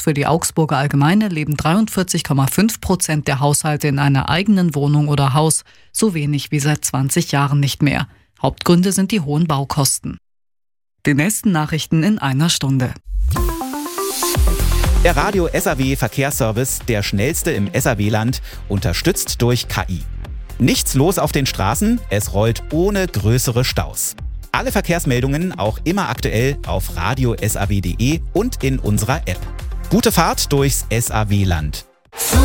Für die Augsburger Allgemeine leben 43,5% der Haushalte in einer eigenen Wohnung oder Haus, so wenig wie seit 20 Jahren nicht mehr. Hauptgründe sind die hohen Baukosten. Die nächsten Nachrichten in einer Stunde. Der Radio SAW Verkehrsservice, der schnellste im SAW-Land, unterstützt durch KI. Nichts los auf den Straßen, es rollt ohne größere Staus. Alle Verkehrsmeldungen auch immer aktuell auf radiosaw.de und in unserer App. Gute Fahrt durchs SAW-Land.